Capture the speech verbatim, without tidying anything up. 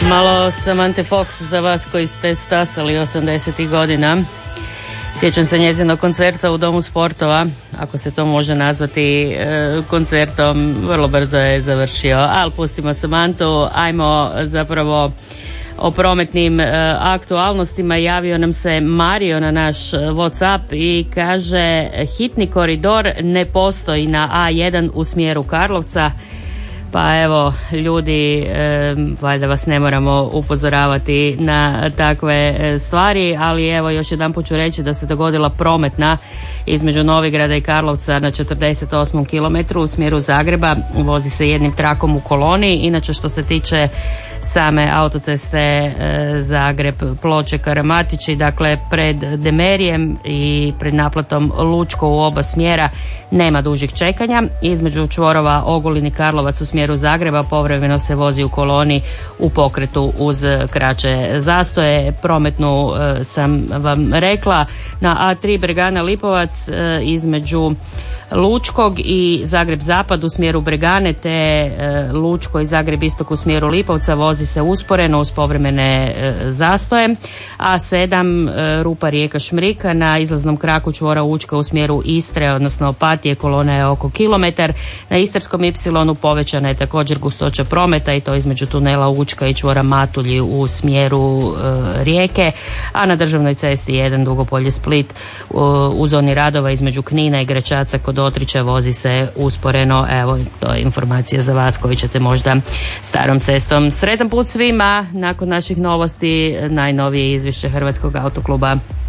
Malo Samantha Fox za vas koji ste stasali osamdesetih godina. Sjećam se njezinog koncerta u Domu sportova, ako se to može nazvati e, koncertom, vrlo brzo je završio, ali pustimo Samanthu, ajmo zapravo o prometnim e, aktualnostima. Javio nam se Mario na naš WhatsApp i kaže: hitni koridor ne postoji na A jedan u smjeru Karlovca. Pa evo, ljudi, e, valjda vas ne moramo upozoravati na takve stvari, ali evo još jedan put ću reći da se dogodila prometna između Novigrada i Karlovca na četrdeset osmom kilometru u smjeru Zagreba. Vozi se jednim trakom u koloni. Inače, što se tiče same autoceste e, Zagreb Ploče Karamatići, dakle pred Demerijem i pred naplatom Lučko u oba smjera nema dužih čekanja. Između čvorova Ogulin i Karlovac u smjeru Zagreba povremeno se vozi u koloni u pokretu uz kraće zastoje. Prometnu e, sam vam rekla. Na A tri Bregana Lipovac e, između Lučkog i Zagreb Zapad u smjeru Bregane te e, Lučko i Zagreb Istok u smjeru Lipovca vozi se usporeno uz povremene e, zastoje. A sedam e, Rupa Rijeka Šmrika na izlaznom kraku čvora Učka u smjeru Istre, odnosno Opatije, kolona je oko kilometar. Na Istarskom Y povećana je također gustoća prometa i to između tunela Učka i čvora Matulji u smjeru e, Rijeke, a na državnoj cesti jedan Dugopolje Split u, u zoni radova između Knina i Gračaca kod Otrića vozi se usporeno. Evo, to je informacija za vas koji ćete možda starom cestom. Sretan put svima. Nakon naših novosti najnovije izvješće Hrvatskog autokluba.